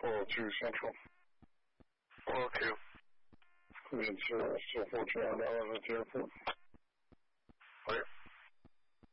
继续相处。 OK。 也是师傅这样的20结束。